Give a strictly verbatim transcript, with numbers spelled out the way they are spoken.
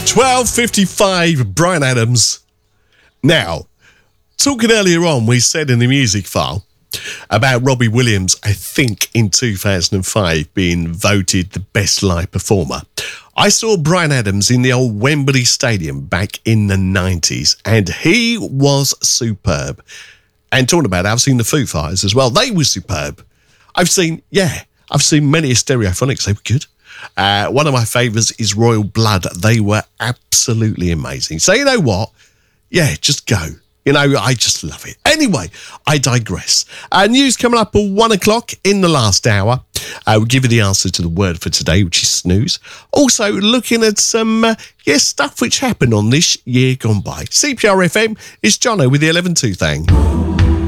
twelve fifty-five, Bryan Adams. Now, talking earlier on, we said in the music file about Robbie Williams, I think in two thousand five, being voted the best live performer. I saw Bryan Adams in the old Wembley Stadium back in the nineties, and he was superb. And talking about it, I've seen the Foo Fighters as well. They were superb. I've seen, yeah, I've seen many Stereophonics. They were good. Uh, one of my favourites is Royal Blood. They were absolutely amazing. So you know what? Yeah, just go. You know, I just love it. Anyway, I digress. Uh, news coming up at one o'clock in the last hour. Uh, we'll give you the answer to the word for today, which is snooze. Also, looking at some uh, yeah, stuff which happened on this year gone by. C P R F M is Jono with the eleven two thing.